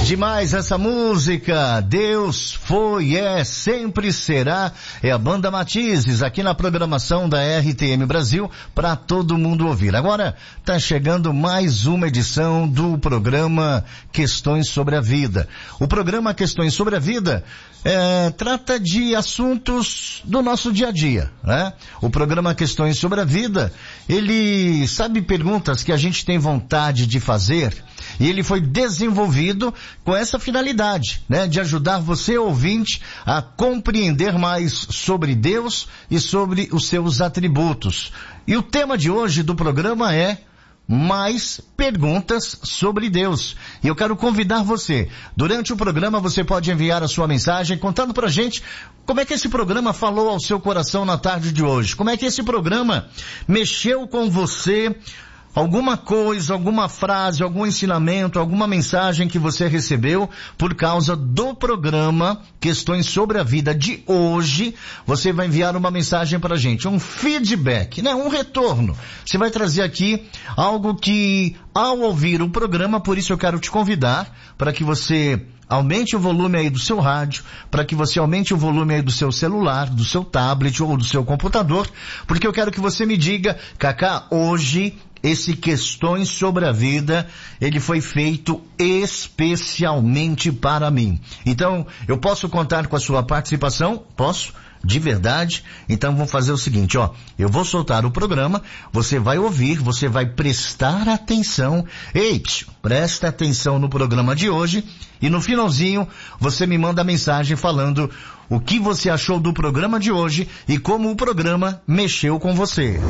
Demais essa música, Deus foi, sempre será, é a Banda Matizes, aqui na programação da RTM Brasil, para todo mundo ouvir. Agora, tá chegando mais uma edição do programa Questões sobre a Vida. O programa Questões sobre a Vida trata de assuntos do nosso dia a dia, né? O programa Questões sobre a Vida, ele sabe perguntas que a gente tem vontade de fazer, e ele foi desenvolvido com essa finalidade, né? De ajudar você, ouvinte, a compreender mais sobre Deus e sobre os seus atributos. E o tema de hoje do programa é mais perguntas sobre Deus. E eu quero convidar você, durante o programa você pode enviar a sua mensagem contando pra gente como é que esse programa falou ao seu coração na tarde de hoje. Como é que esse programa mexeu com você, alguma coisa, alguma frase, algum ensinamento, alguma mensagem que você recebeu por causa do programa Questões sobre a Vida de hoje. Você vai enviar uma mensagem para a gente, um feedback, né? Um retorno. Você vai trazer aqui algo que, ao ouvir o programa, por isso eu quero te convidar para que você aumente o volume aí do seu rádio, para que você aumente o volume aí do seu celular, do seu tablet ou do seu computador, porque eu quero que você me diga, Cacá, hoje esse Questões sobre a Vida, ele foi feito especialmente para mim. Então, eu posso contar com a sua participação? Posso? De verdade? Então vamos fazer o seguinte, eu vou soltar o programa, você vai ouvir, você vai prestar atenção. Ei, presta atenção no programa de hoje e no finalzinho você me manda mensagem falando o que você achou do programa de hoje e como o programa mexeu com você.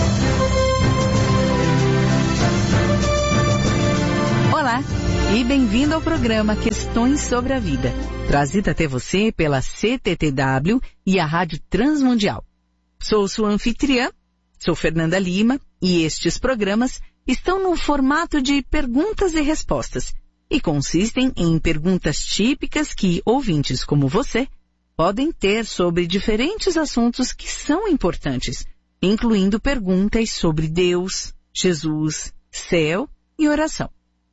Olá e bem-vindo ao programa Questões sobre a Vida, trazido até você pela CTTW e a Rádio Transmundial. Sou sua anfitriã, sou Fernanda Lima, e estes programas estão no formato de perguntas e respostas e consistem em perguntas típicas que ouvintes como você podem ter sobre diferentes assuntos que são importantes, incluindo perguntas sobre Deus, Jesus, céu e oração.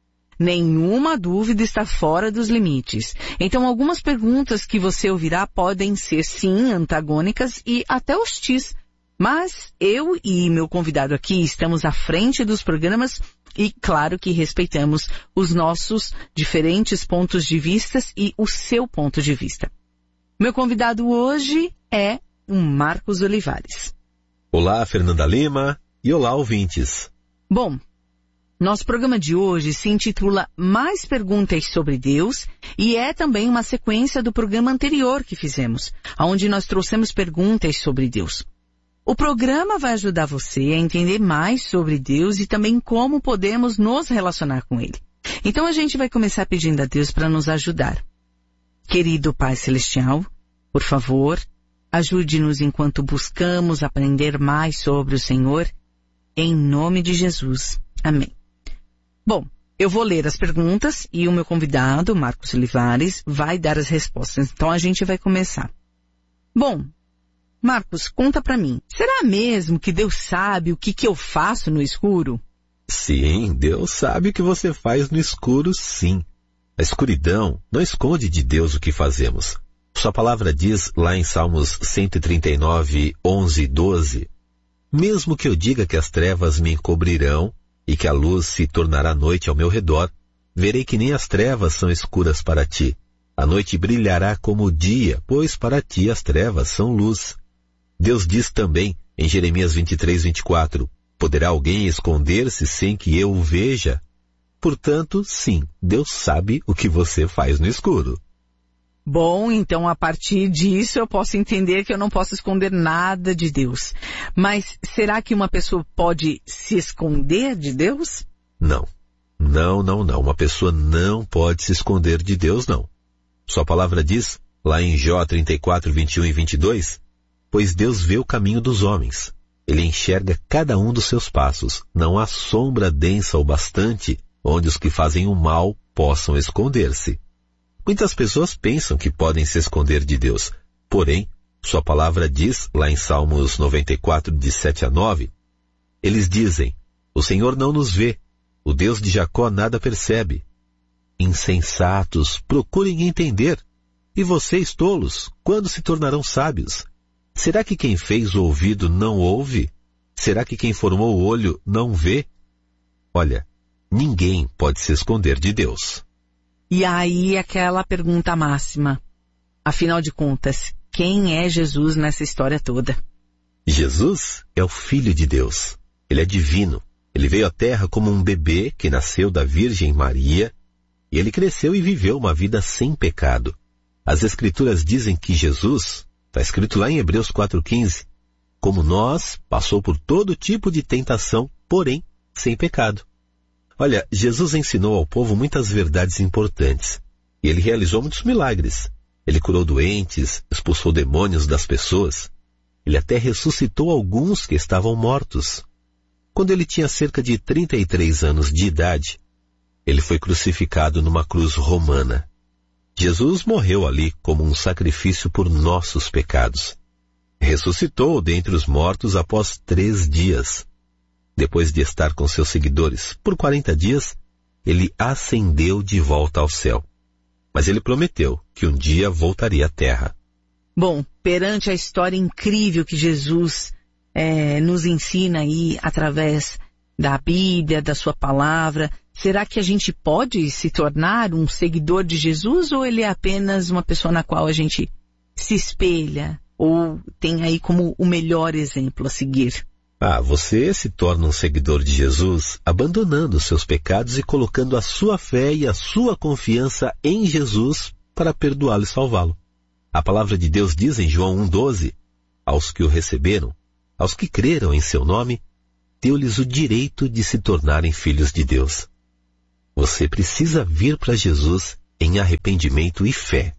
Nenhuma dúvida está fora dos limites. Então, algumas perguntas que você ouvirá podem ser, sim, antagônicas e até hostis. Mas eu e meu convidado aqui estamos à frente dos programas e, claro, que respeitamos os nossos diferentes pontos de vista e o seu ponto de vista. Meu convidado hoje é o Marcos Olivares. Olá, Fernanda Lima, e olá, ouvintes. Bom, nosso programa de hoje se intitula Mais Perguntas sobre Deus e é também uma sequência do programa anterior que fizemos, onde nós trouxemos perguntas sobre Deus. O programa vai ajudar você a entender mais sobre Deus e também como podemos nos relacionar com Ele. Então a gente vai começar pedindo a Deus para nos ajudar. Querido Pai Celestial, por favor, ajude-nos enquanto buscamos aprender mais sobre o Senhor, em nome de Jesus. Amém. Bom, eu vou ler as perguntas e o meu convidado, Marcos Olivares, vai dar as respostas. Então a gente vai começar. Bom, Marcos, conta pra mim. Será mesmo que Deus sabe o que eu faço no escuro? Sim, Deus sabe o que você faz no escuro, sim. A escuridão não esconde de Deus o que fazemos. Sua palavra diz lá em Salmos 139, 11 e 12, mesmo que eu diga que as trevas me encobrirão, e que a luz se tornará noite ao meu redor, verei que nem as trevas são escuras para ti. A noite brilhará como o dia, pois para ti as trevas são luz. Deus diz também, em Jeremias 23, 24, poderá alguém esconder-se sem que eu o veja? Portanto, sim, Deus sabe o que você faz no escuro. Bom, então a partir disso eu posso entender que eu não posso esconder nada de Deus. Mas será que uma pessoa pode se esconder de Deus? Não. Uma pessoa não pode se esconder de Deus, não. Sua palavra diz, lá em Jó 34, 21 e 22, pois Deus vê o caminho dos homens. Ele enxerga cada um dos seus passos. Não há sombra densa o bastante onde os que fazem o mal possam esconder-se. Muitas pessoas pensam que podem se esconder de Deus. Porém, sua palavra diz, lá em Salmos 94, de 7 a 9, eles dizem, o Senhor não nos vê, o Deus de Jacó nada percebe. insensatos, procurem entender. E vocês, tolos, quando se tornarão sábios? Será que quem fez o ouvido não ouve? Será que quem formou o olho não vê? Olha, ninguém pode se esconder de Deus. E aí aquela pergunta máxima. Afinal de contas, quem é Jesus nessa história toda? Jesus é o Filho de Deus. Ele é divino. Ele veio à Terra como um bebê que nasceu da Virgem Maria, e ele cresceu e viveu uma vida sem pecado. As Escrituras dizem que Jesus, está escrito lá em Hebreus 4,15, como nós, passou por todo tipo de tentação, porém sem pecado. Olha, Jesus ensinou ao povo muitas verdades importantes, e ele realizou muitos milagres. Ele curou doentes, expulsou demônios das pessoas. Ele até ressuscitou alguns que estavam mortos. Quando ele tinha cerca de 33 anos de idade, ele foi crucificado numa cruz romana. Jesus morreu ali como um sacrifício por nossos pecados. Ressuscitou dentre os mortos após 3 dias. Depois de estar com seus seguidores por 40 dias, ele ascendeu de volta ao céu. Mas ele prometeu que um dia voltaria à terra. Bom, perante a história incrível que Jesus nos ensina aí através da Bíblia, da sua palavra, será que a gente pode se tornar um seguidor de Jesus ou ele é apenas uma pessoa na qual a gente se espelha ou tem aí como o melhor exemplo a seguir? Você se torna um seguidor de Jesus abandonando os seus pecados e colocando a sua fé e a sua confiança em Jesus para perdoá-lo e salvá-lo. A palavra de Deus diz em João 1,12, aos que o receberam, aos que creram em seu nome, deu-lhes o direito de se tornarem filhos de Deus. Você precisa vir para Jesus em arrependimento e fé.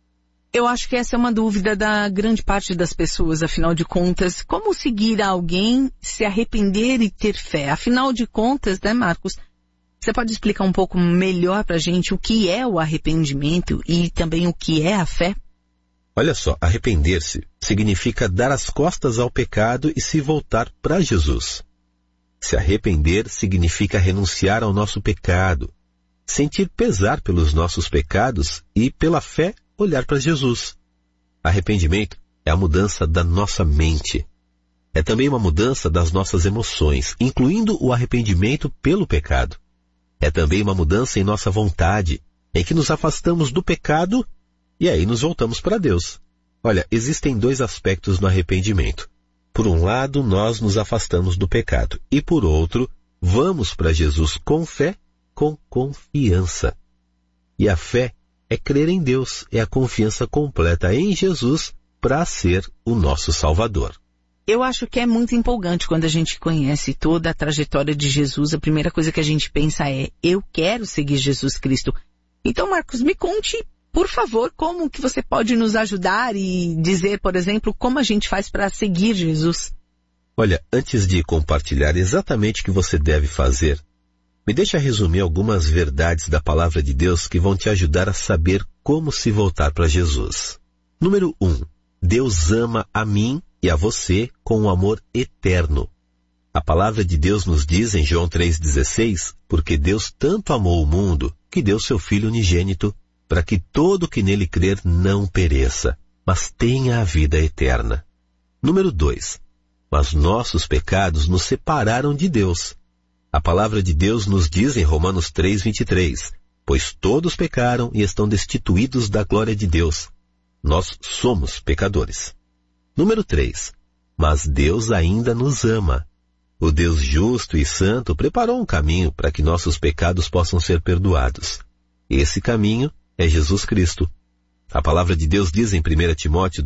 Eu acho que essa é uma dúvida da grande parte das pessoas, afinal de contas, como seguir alguém, se arrepender e ter fé? Afinal de contas, né, Marcos? Você pode explicar um pouco melhor para a gente o que é o arrependimento e também o que é a fé? Olha só, arrepender-se significa dar as costas ao pecado e se voltar para Jesus. Se arrepender significa renunciar ao nosso pecado, sentir pesar pelos nossos pecados e, pela fé, olhar para Jesus. Arrependimento é a mudança da nossa mente. É também uma mudança das nossas emoções, incluindo o arrependimento pelo pecado. É também uma mudança em nossa vontade, em que nos afastamos do pecado e aí nos voltamos para Deus. Olha, existem 2 aspectos no arrependimento. Por um lado, nós nos afastamos do pecado e, por outro, vamos para Jesus com fé, com confiança. E a fé é crer em Deus, é a confiança completa em Jesus para ser o nosso Salvador. Eu acho que é muito empolgante quando a gente conhece toda a trajetória de Jesus. A primeira coisa que a gente pensa é, eu quero seguir Jesus Cristo. Então, Marcos, me conte, por favor, como que você pode nos ajudar e dizer, por exemplo, como a gente faz para seguir Jesus? Olha, antes de compartilhar exatamente o que você deve fazer, me deixa resumir algumas verdades da palavra de Deus que vão te ajudar a saber como se voltar para Jesus. Número 1. Deus ama a mim e a você com um amor eterno. A palavra de Deus nos diz em João 3,16, porque Deus tanto amou o mundo que deu seu Filho unigênito para que todo que nele crer não pereça, mas tenha a vida eterna. Número 2. Mas nossos pecados nos separaram de Deus. A palavra de Deus nos diz em Romanos 3,23, pois todos pecaram e estão destituídos da glória de Deus. Nós somos pecadores. Número 3. Mas Deus ainda nos ama. O Deus justo e santo preparou um caminho para que nossos pecados possam ser perdoados. Esse caminho é Jesus Cristo. A palavra de Deus diz em 1 Timóteo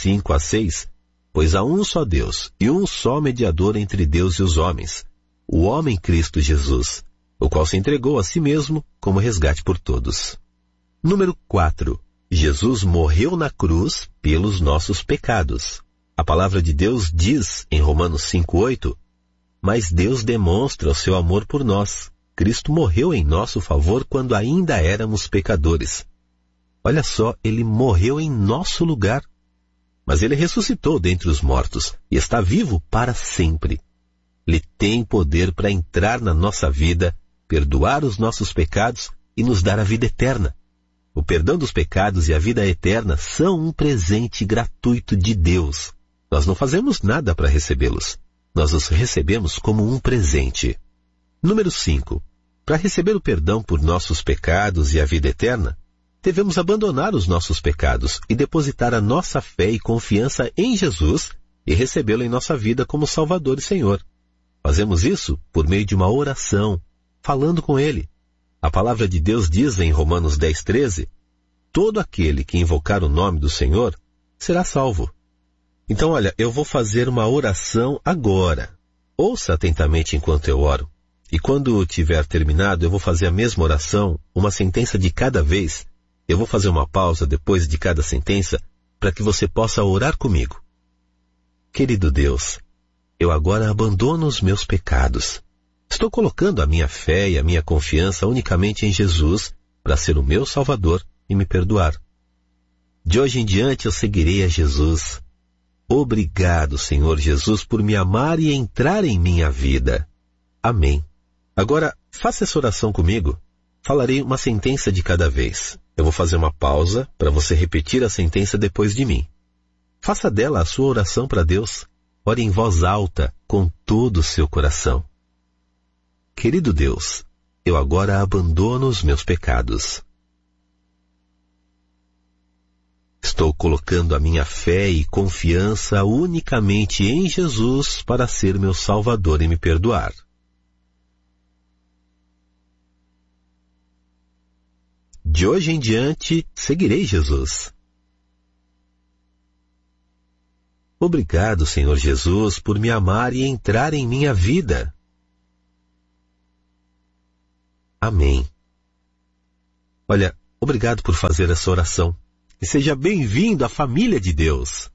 2:5-6, pois há um só Deus e um só mediador entre Deus e os homens, o homem Cristo Jesus, o qual se entregou a si mesmo como resgate por todos. Número 4. Jesus morreu na cruz pelos nossos pecados. A palavra de Deus diz em Romanos 5:8, mas Deus demonstra o seu amor por nós. Cristo morreu em nosso favor quando ainda éramos pecadores. Olha só, ele morreu em nosso lugar. Mas ele ressuscitou dentre os mortos e está vivo para sempre. Ele tem poder para entrar na nossa vida, perdoar os nossos pecados e nos dar a vida eterna. O perdão dos pecados e a vida eterna são um presente gratuito de Deus. Nós não fazemos nada para recebê-los. Nós os recebemos como um presente. Número 5. Para receber o perdão por nossos pecados e a vida eterna, devemos abandonar os nossos pecados e depositar a nossa fé e confiança em Jesus e recebê-lo em nossa vida como Salvador e Senhor. Fazemos isso por meio de uma oração, falando com Ele. A palavra de Deus diz em Romanos 10:13, todo aquele que invocar o nome do Senhor será salvo. Então, olha, eu vou fazer uma oração agora. Ouça atentamente enquanto eu oro. E quando tiver terminado, eu vou fazer a mesma oração, uma sentença de cada vez. Eu vou fazer uma pausa depois de cada sentença para que você possa orar comigo. Querido Deus, eu agora abandono os meus pecados. Estou colocando a minha fé e a minha confiança unicamente em Jesus para ser o meu Salvador e me perdoar. De hoje em diante eu seguirei a Jesus. Obrigado, Senhor Jesus, por me amar e entrar em minha vida. Amém. Agora, faça essa oração comigo. Falarei uma sentença de cada vez. Eu vou fazer uma pausa para você repetir a sentença depois de mim. Faça dela a sua oração para Deus. Ore em voz alta, com todo o seu coração. Querido Deus, eu agora abandono os meus pecados. Estou colocando a minha fé e confiança unicamente em Jesus para ser meu Salvador e me perdoar. De hoje em diante, seguirei Jesus. Obrigado, Senhor Jesus, por me amar e entrar em minha vida. Amém. Olha, obrigado por fazer essa oração. E seja bem-vindo à família de Deus.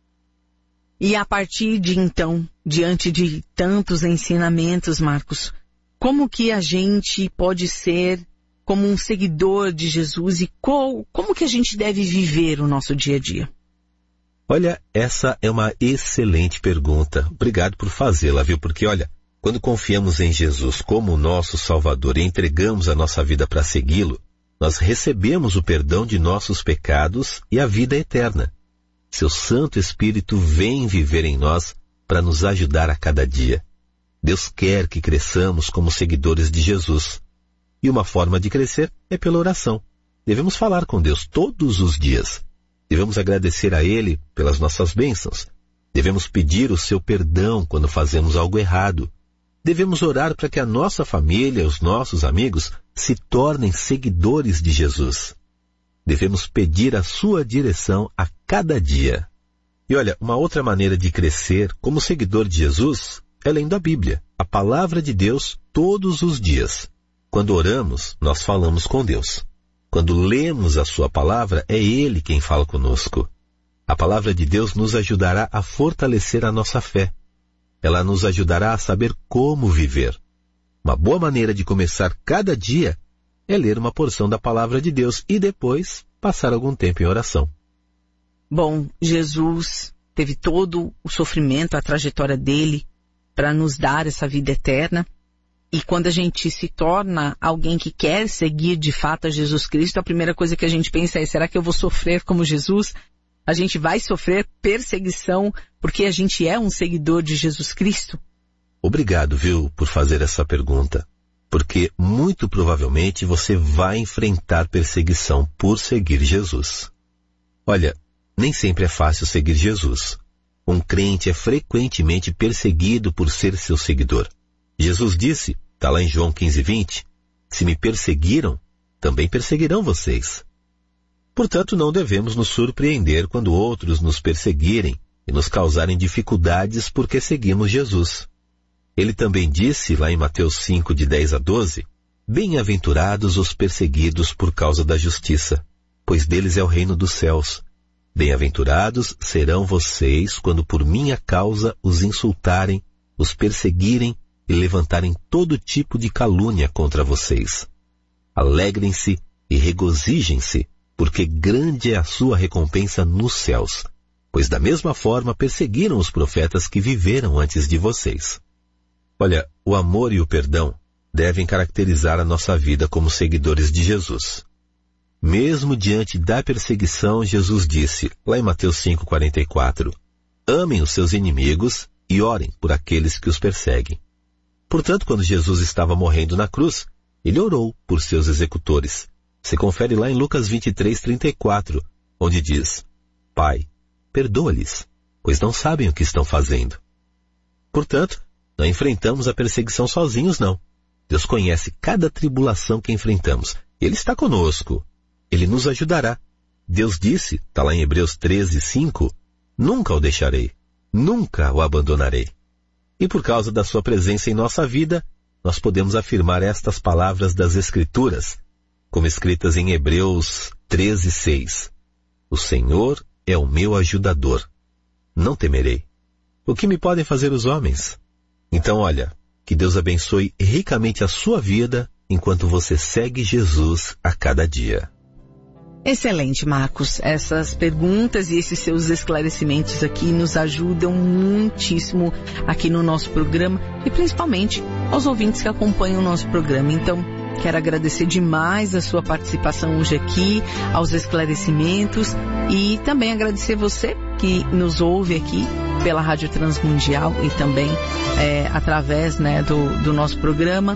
E a partir de então, diante de tantos ensinamentos, Marcos, como que a gente pode ser como um seguidor de Jesus e como que a gente deve viver o nosso dia a dia? Olha, essa é uma excelente pergunta. Obrigado por fazê-la, viu? Porque, olha, quando confiamos em Jesus como o nosso Salvador e entregamos a nossa vida para segui-lo, nós recebemos o perdão de nossos pecados e a vida eterna. Seu Santo Espírito vem viver em nós para nos ajudar a cada dia. Deus quer que cresçamos como seguidores de Jesus. E uma forma de crescer é pela oração. Devemos falar com Deus todos os dias. Devemos agradecer a Ele pelas nossas bênçãos. Devemos pedir o seu perdão quando fazemos algo errado. Devemos orar para que a nossa família, os nossos amigos, se tornem seguidores de Jesus. Devemos pedir a sua direção a cada dia. E olha, uma outra maneira de crescer como seguidor de Jesus é lendo a Bíblia, a palavra de Deus, todos os dias. Quando oramos, nós falamos com Deus. Quando lemos a sua palavra, é Ele quem fala conosco. A palavra de Deus nos ajudará a fortalecer a nossa fé. Ela nos ajudará a saber como viver. Uma boa maneira de começar cada dia é ler uma porção da palavra de Deus e depois passar algum tempo em oração. Bom, Jesus teve todo o sofrimento, a trajetória dele para nos dar essa vida eterna. E quando a gente se torna alguém que quer seguir de fato a Jesus Cristo, a primeira coisa que a gente pensa é, será que eu vou sofrer como Jesus? A gente vai sofrer perseguição porque a gente é um seguidor de Jesus Cristo? Obrigado, viu, por fazer essa pergunta. Porque muito provavelmente você vai enfrentar perseguição por seguir Jesus. Olha, nem sempre é fácil seguir Jesus. Um crente é frequentemente perseguido por ser seu seguidor. Jesus disse, está lá em João 15:20, se me perseguiram, também perseguirão vocês. Portanto, não devemos nos surpreender quando outros nos perseguirem e nos causarem dificuldades porque seguimos Jesus. Ele também disse, lá em Mateus 5, de 10 a 12, bem-aventurados os perseguidos por causa da justiça, pois deles é o reino dos céus. Bem-aventurados serão vocês quando por minha causa os insultarem, os perseguirem e levantarem todo tipo de calúnia contra vocês. Alegrem-se e regozijem-se, porque grande é a sua recompensa nos céus, pois da mesma forma perseguiram os profetas que viveram antes de vocês. Olha, o amor e o perdão devem caracterizar a nossa vida como seguidores de Jesus. Mesmo diante da perseguição, Jesus disse, lá em Mateus 5,44, amem os seus inimigos e orem por aqueles que os perseguem. Portanto, quando Jesus estava morrendo na cruz, ele orou por seus executores. Se confere lá em Lucas 23,34, onde diz, Pai, perdoa-lhes, pois não sabem o que estão fazendo. Portanto, não enfrentamos a perseguição sozinhos, não. Deus conhece cada tribulação que enfrentamos. Ele está conosco. Ele nos ajudará. Deus disse, está lá em Hebreus 13:5, nunca o deixarei, nunca o abandonarei. E por causa da sua presença em nossa vida, nós podemos afirmar estas palavras das Escrituras, como escritas em Hebreus 13:6. O Senhor é o meu ajudador. Não temerei. O que me podem fazer os homens? Então, olha, que Deus abençoe ricamente a sua vida enquanto você segue Jesus a cada dia. Excelente, Marcos. Essas perguntas e esses seus esclarecimentos aqui nos ajudam muitíssimo aqui no nosso programa e principalmente aos ouvintes que acompanham o nosso programa. Então, quero agradecer demais a sua participação hoje aqui, aos esclarecimentos e também agradecer você que nos ouve aqui pela Rádio Transmundial e também através do nosso programa.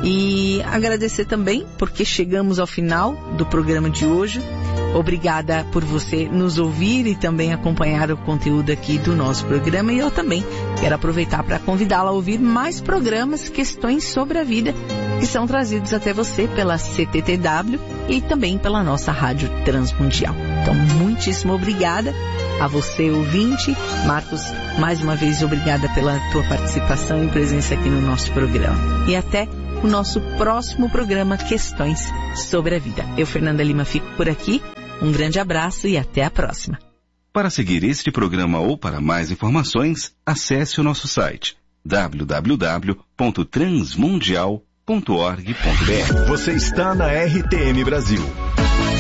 E agradecer também porque chegamos ao final do programa de hoje. Obrigada por você nos ouvir e também acompanhar o conteúdo aqui do nosso programa. E eu também quero aproveitar para convidá-la a ouvir mais programas, questões sobre a vida, que são trazidos até você pela CTTW e também pela nossa Rádio Transmundial. Então, muitíssimo obrigada a você, ouvinte. Marcos, mais uma vez, obrigada pela tua participação e presença aqui no nosso programa. E até o nosso próximo programa Questões sobre a Vida. Eu, Fernanda Lima, fico por aqui. Um grande abraço e até a próxima. Para seguir este programa ou para mais informações, acesse o nosso site www.transmundial.org.br. Você está na RTM Brasil.